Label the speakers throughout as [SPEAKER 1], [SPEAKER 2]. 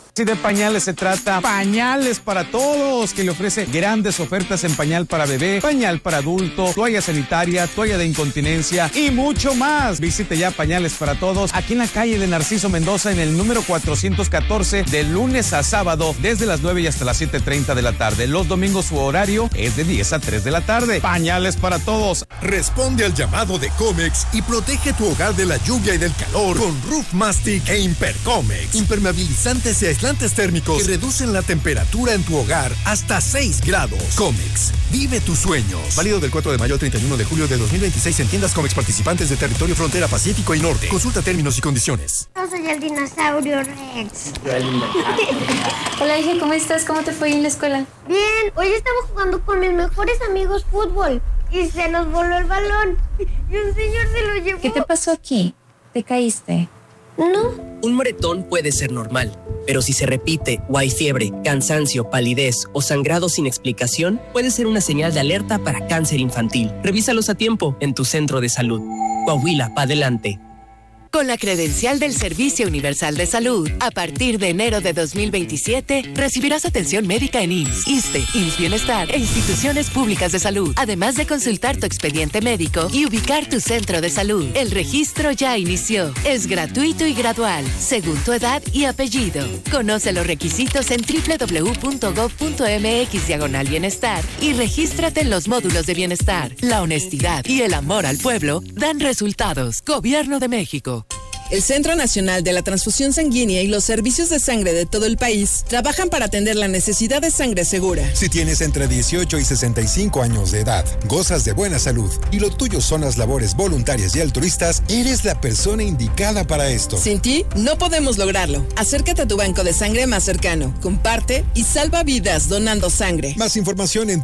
[SPEAKER 1] Si de pañales se trata, Pañales para Todos, que le ofrece grandes ofertas en pañal para bebé, pañal para adulto, toalla sanitaria, toalla de incontinencia y mucho más. Visite ya Pañales para Todos aquí en la calle de Narciso Mendoza en el número 414 de lunes a sábado desde las 9 y hasta las 7:30 de la tarde. Los domingos su horario es de 10 a 3 de la tarde. Pañales para Todos.
[SPEAKER 2] Responde al llamado de Comex y protege tu hogar de la lluvia y del calor con Roof Mastic e Impercomex. Impermeabilizantes y aislantes térmicos que reducen la temperatura en tu hogar hasta 6 grados. Comex, vive tus sueños. Válido del 4 de mayo al 31 de julio de 2026 en tiendas Comex participantes de territorio frontera Pacífico y Norte. Consulta términos y condiciones.
[SPEAKER 3] Yo soy el dinosaurio Rex.
[SPEAKER 4] Hola, hija, ¿cómo estás? ¿Cómo te fue en la escuela?
[SPEAKER 3] Bien, hoy estamos jugando con mis mejores amigos fútbol y se nos voló el balón y un señor se lo llevó.
[SPEAKER 4] ¿Qué te pasó aquí? ¿Te caíste?
[SPEAKER 3] No.
[SPEAKER 5] Un moretón puede ser normal, pero si se repite o hay fiebre, cansancio, palidez o sangrado sin explicación, puede ser una señal de alerta para cáncer infantil. Revísalos a tiempo en tu centro de salud. Coahuila, pa' adelante.
[SPEAKER 6] Con la credencial del Servicio Universal de Salud, a partir de enero de 2027, recibirás atención médica en IMSS, ISSSTE, IMSS Bienestar e instituciones públicas de salud, además de consultar tu expediente médico y ubicar tu centro de salud. El registro ya inició. Es gratuito y gradual, según tu edad y apellido. Conoce los requisitos en www.gov.mx/bienestar y regístrate en los módulos de bienestar. La honestidad y el amor al pueblo dan resultados. Gobierno de México.
[SPEAKER 7] El Centro Nacional de la Transfusión Sanguínea y los servicios de sangre de todo el país trabajan para atender la necesidad de sangre segura.
[SPEAKER 2] Si tienes entre 18 y 65 años de edad, gozas de buena salud y lo tuyo son las labores voluntarias y altruistas, eres la persona indicada para esto.
[SPEAKER 7] Sin ti, no podemos lograrlo. Acércate a tu banco de sangre más cercano, comparte y salva vidas donando sangre.
[SPEAKER 2] Más información en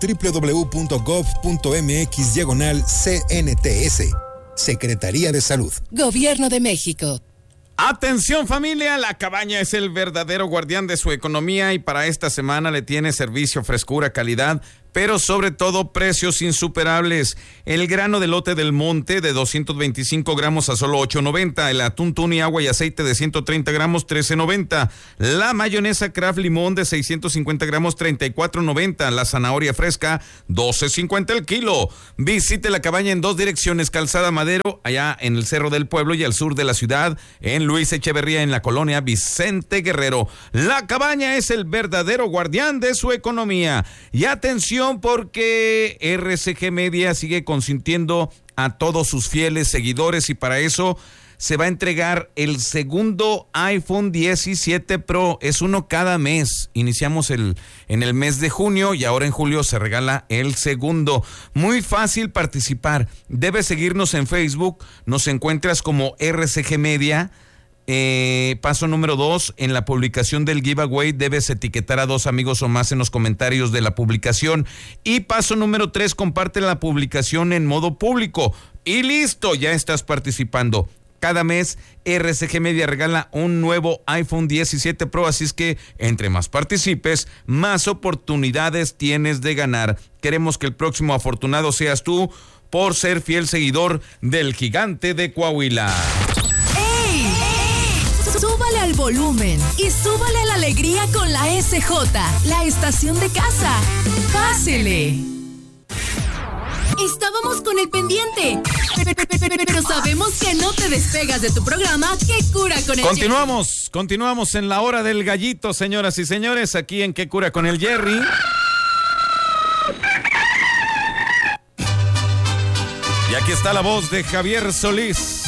[SPEAKER 2] www.gov.mx/CNTS. Secretaría de Salud.
[SPEAKER 7] Gobierno de México.
[SPEAKER 1] Atención familia, La Cabaña es el verdadero guardián de su economía y para esta semana le tiene servicio, frescura, calidad, pero sobre todo precios insuperables. El grano de elote del monte de 225 gramos a solo $8.90. El atún tuni, agua y aceite de 130 gramos, $13.90. La mayonesa Kraft limón de 650 gramos, $34.90. La zanahoria fresca, $12.50 el kilo. Visite La Cabaña en dos direcciones, Calzada Madero, allá en el Cerro del Pueblo, y al sur de la ciudad, en Luis Echeverría, en la colonia Vicente Guerrero. La Cabaña es el verdadero guardián de su economía. Y atención, porque RCG Media sigue consintiendo a todos sus fieles seguidores y para eso se va a entregar el segundo iPhone 17 Pro. Es uno cada mes. Iniciamos en el mes de junio y ahora en julio se regala el segundo. Muy fácil participar. Debes seguirnos en Facebook. Nos encuentras como RCG Media. Paso número 2, en la publicación del giveaway debes etiquetar a 2 amigos o más en los comentarios de la publicación. Y paso número 3, comparte la publicación en modo público. Y listo, ya estás participando. Cada mes RCG Media regala un nuevo iPhone 17 Pro, así es que entre más participes, más oportunidades tienes de ganar. Queremos que el próximo afortunado seas tú por ser fiel seguidor del Gigante de Coahuila.
[SPEAKER 6] Súbale al volumen y súbale a la alegría con la SJ, la estación de casa. Pásele. Estábamos con el pendiente, pero sabemos que no te despegas de tu programa ¿Qué cura con el Jerry?
[SPEAKER 1] Continuamos en la hora del gallito, señoras y señores, aquí en ¿Qué cura con el Jerry? Y aquí está la voz de Javier Solís.